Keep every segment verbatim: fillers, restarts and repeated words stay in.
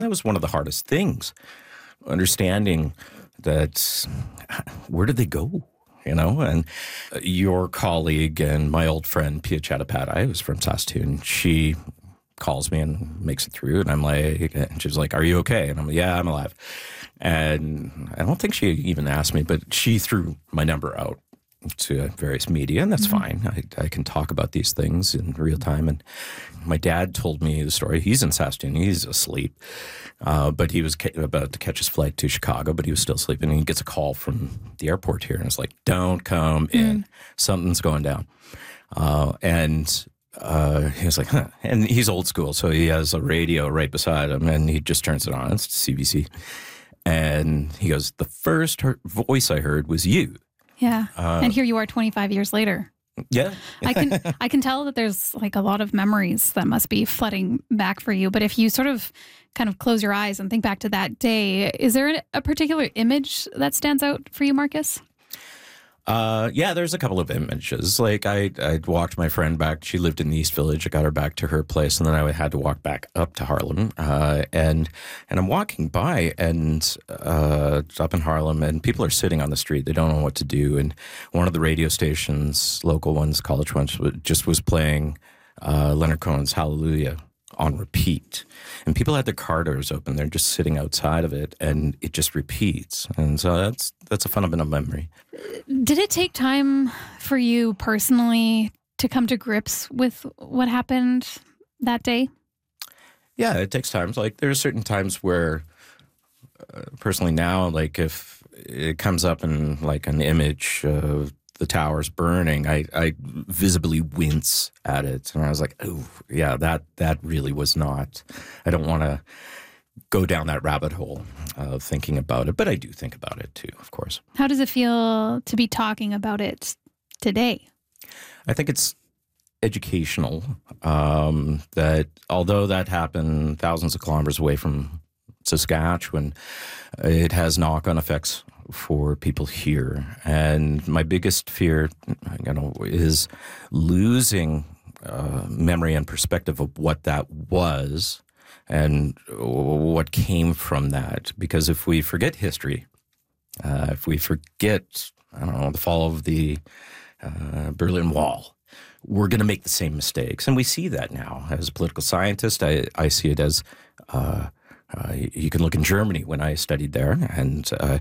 That was one of the hardest things, understanding that where did they go? You know, and your colleague and my old friend, Pia Chattopadhyay, who's from Saskatoon, she calls me and makes it through. And I'm like, and she's like, are you okay? And I'm like, yeah, I'm alive. And I don't think she even asked me, but she threw my number out to various media, and that's mm-hmm. fine. I, I can talk about these things in real time. And my dad told me the story. He's in Saskatoon. He's asleep. Uh, but he was ca- about to catch his flight to Chicago, but he was still sleeping. And he gets a call from the airport here, and it's like, don't come mm. in. Something's going down. Uh, and uh, he was like, huh. And he's old school, so he has a radio right beside him, and he just turns it on. It's C B C. And he goes, the first her- voice I heard was you. Yeah. Uh, and here you are twenty-five years later. Yeah. I can I can tell that there's like a lot of memories that must be flooding back for you. But if you sort of kind of close your eyes and think back to that day, is there a particular image that stands out for you, Marcus? Uh, yeah, there's a couple of images. Like I, I walked my friend back. She lived in the East Village. I got her back to her place, and then I had to walk back up to Harlem. Uh, and and I'm walking by, and uh, up in Harlem, and people are sitting on the street. They don't know what to do. And one of the radio stations, local ones, college ones, just was playing uh, Leonard Cohen's Hallelujah on repeat. And people had their car doors open. They're just sitting outside of it, and it just repeats. And so that's that's a fundamental memory. Did it take time for you personally to come to grips with what happened that day? Yeah, it takes time. Like there are certain times where, uh, personally now, like if it comes up in like an image of the towers burning, I, I visibly wince at it. And I was like, oh, yeah, that that really was not, I don't want to go down that rabbit hole of thinking about it. But I do think about it too, of course. How does it feel to be talking about it today? I think it's educational, um, that although that happened thousands of kilometers away from Saskatchewan, it has knock-on effects for people here. And my biggest fear, you know, is losing uh, memory and perspective of what that was and what came from that. Because if we forget history, uh, if we forget, I don't know, the fall of the uh, Berlin Wall, we're going to make the same mistakes. And we see that now. As a political scientist, I, I see it as uh, Uh, you can look in Germany when I studied there, and uh,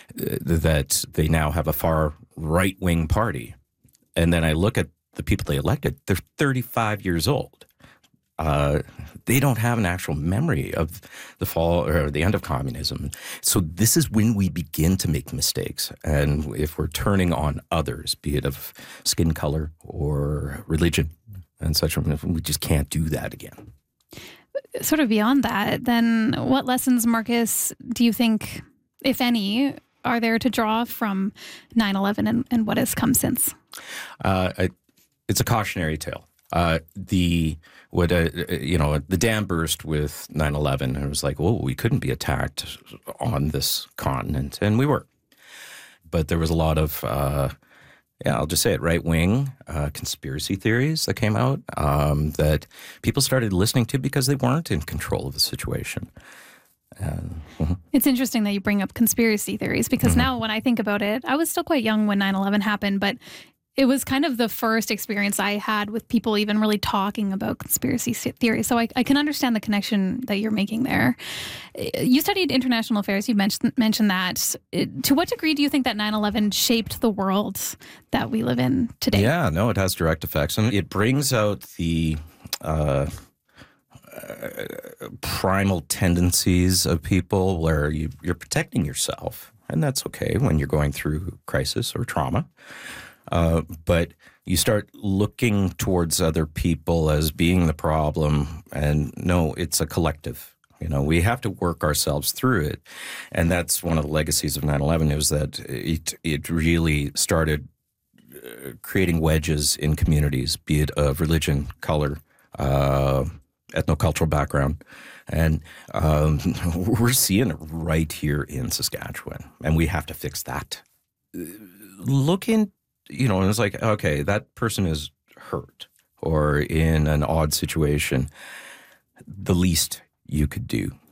that they now have a far right-wing party. And then I look at the people they elected, they're thirty-five years old. Uh, they don't have an actual memory of the fall or the end of communism. So this is when we begin to make mistakes. And if we're turning on others, be it of skin color or religion and such, we just can't do that again. Sort of beyond that, then what lessons, Marcus, do you think, if any, are there to draw from nine eleven and, and what has come since? Uh, I, it's a cautionary tale. Uh, the what uh, you know, the dam burst with nine eleven. It was like, oh, we couldn't be attacked on this continent, and we were. But there was a lot of uh, yeah, I'll just say it, right-wing uh, conspiracy theories that came out um, that people started listening to because they weren't in control of the situation. Uh, mm-hmm. It's interesting that you bring up conspiracy theories because mm-hmm. now when I think about it, I was still quite young when nine eleven happened, but it was kind of the first experience I had with people even really talking about conspiracy theories. So I, I can understand the connection that you're making there. You studied international affairs. You mentioned, mentioned that. To what degree do you think that nine eleven shaped the world that we live in today? Yeah, no, it has direct effects. And it brings out the uh, uh, primal tendencies of people where you, you're protecting yourself. And that's okay when you're going through crisis or trauma. Uh, but you start looking towards other people as being the problem, and no, it's a collective. You know, we have to work ourselves through it, and that's one of the legacies of nine eleven is that it it really started uh, creating wedges in communities, be it of religion, color, uh, ethnocultural background, and um, we're seeing it right here in Saskatchewan, and we have to fix that. Look in. You know, and it's like, okay, that person is hurt or in an odd situation. The least you could do